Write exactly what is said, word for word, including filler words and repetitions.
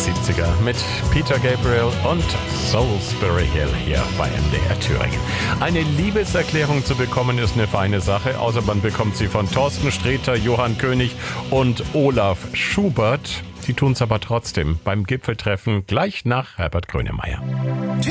siebziger mit Peter Gabriel und Salisbury Hill hier bei M D R Thüringen. Eine Liebeserklärung zu bekommen ist eine feine Sache, außer man bekommt sie von Thorsten Sträter, Johann König und Olaf Schubert. Sie tun es aber trotzdem beim Gipfeltreffen gleich nach Herbert Grönemeyer.